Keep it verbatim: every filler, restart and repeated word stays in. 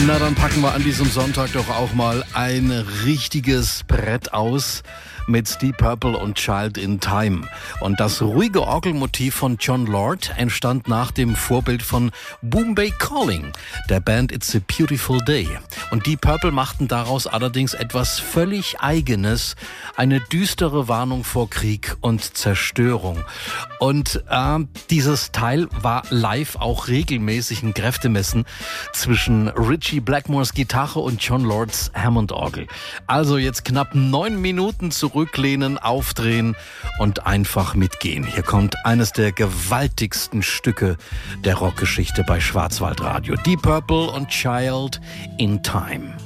Na, dann packen wir an diesem Sonntag doch auch mal ein richtiges Brett aus mit Deep Purple und Child in Time. Und das ruhige Orgelmotiv von Jon Lord entstand nach dem Vorbild von Bombay Calling, der Band It's a Beautiful Day. Und Deep Purple machten daraus allerdings etwas völlig Eigenes, eine düstere Warnung vor Krieg und Zerstörung. Und äh, dieses Teil war live auch regelmäßig ein Kräftemessen zwischen Ritchie Blackmores Gitarre und Jon Lords Hammond-Orgel. Also jetzt knapp neun Minuten zurücklehnen, aufdrehen und einfach mitgehen. Hier kommt eines der gewaltigsten Stücke der Rockgeschichte bei Schwarzwaldradio. Deep Purple und Child in Time.